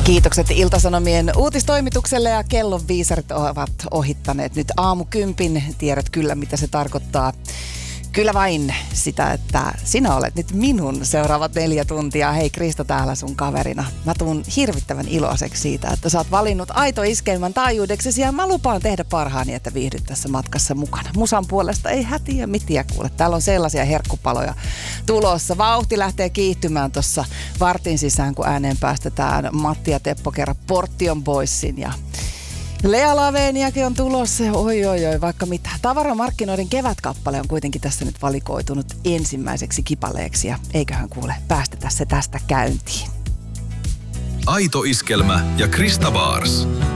Kiitokset Ilta-Sanomien uutistoimitukselle ja kellon viisarit ovat ohittaneet nyt aamu 10. Tiedät kyllä, mitä se tarkoittaa. Kyllä vain sitä, että sinä olet nyt minun seuraavat 4 tuntia. Hei Krista täällä sun kaverina. Mä tuun hirvittävän iloiseksi siitä, että sä oot valinnut Aito Iskelmän taajuudeksesi ja mä lupaan tehdä parhaani, että viihdyt tässä matkassa mukana. Musan puolesta ei hätiä mitiä kuule. Täällä on sellaisia herkkupaloja tulossa. Vauhti lähtee kiihtymään tuossa vartin sisään, kun ääneen päästetään Matti ja Teppo kerran Portion Boysin ja Lea Laveniakin on tulossa. Oi, vaikka mitä. Tavaramarkkinoiden kevätkappale on kuitenkin tässä nyt valikoitunut ensimmäiseksi kipaleeksi ja eiköhän kuule päästetä se tästä käyntiin. Aito Iskelmä ja Krista Bars.